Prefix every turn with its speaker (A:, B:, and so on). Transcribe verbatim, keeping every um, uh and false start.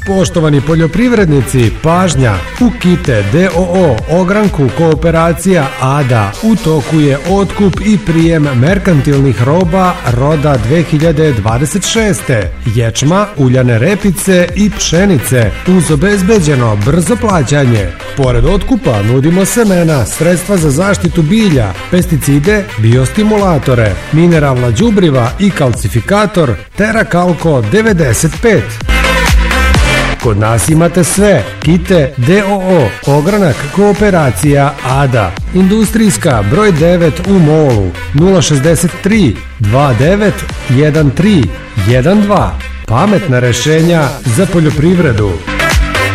A: Poštovani poljoprivrednici, pažnja! U Kite d o o Ogranku Kooperacija A D A u toku je otkup i prijem merkantilnih roba roda dve hiljade dvadeset šeste. Ječma, uljane repice i pšenice uz obezbeđeno brzo plaćanje. Pored otkupa nudimo semena, sredstva za zaštitu bilja, pesticide, biostimulatore, mineralna đubriva i kalcifikator Terakalko devedeset pet. Kod nas imate sve. Kite d o o Ogranak Kooperacija A D A. Industrijska broj devet u Molu nula šezdeset tri dvadeset devet jedanaest tri jedan dva. Pametna rešenja za poljoprivredu.